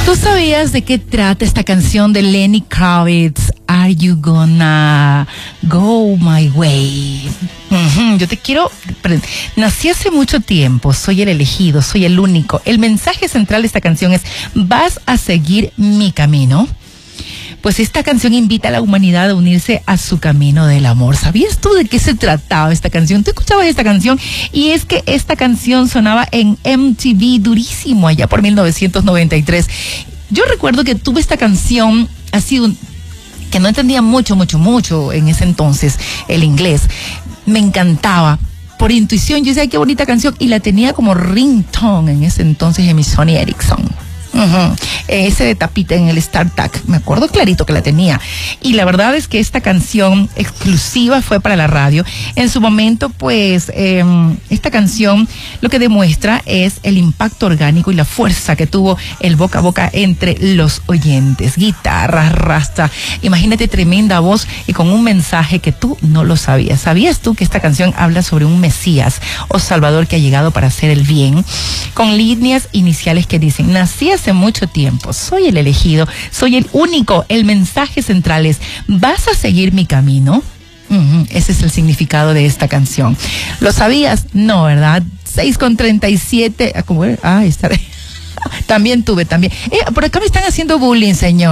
¿Tú sabías de qué trata esta canción de Lenny Kravitz? Are you gonna go my way? Yo te quiero... Nací hace mucho tiempo, soy el elegido, soy el único. El mensaje central de esta canción es: ¿vas a seguir mi camino? Pues esta canción invita a la humanidad a unirse a su camino del amor. ¿Sabías tú de qué se trataba esta canción? ¿Tú escuchabas esta canción? Y es que esta canción sonaba en MTV durísimo allá por 1993. Yo recuerdo que tuve esta canción así, que no entendía mucho en ese entonces el inglés. Me encantaba. Por intuición, yo decía, qué bonita canción. Y la tenía como ringtone en ese entonces en mi Sony Ericsson. Ese de tapita en el StarTAC, me acuerdo clarito que la tenía. Y la verdad es que esta canción exclusiva fue para la radio. En su momento, pues, esta canción lo que demuestra es el impacto orgánico y la fuerza que tuvo el boca a boca entre los oyentes. Guitarra, rasta, imagínate, tremenda voz y con un mensaje que tú no lo sabías. ¿Sabías tú que esta canción habla sobre un Mesías o Salvador que ha llegado para hacer el bien? Con líneas iniciales que dicen: nací hace mucho tiempo, soy el elegido, soy el único. El mensaje central es: ¿vas a seguir mi camino? Ese es el significado de esta canción. ¿Lo sabías? No, ¿verdad? 6:37. ¿Cómo era? También tuve. Por acá me están haciendo bullying, señor.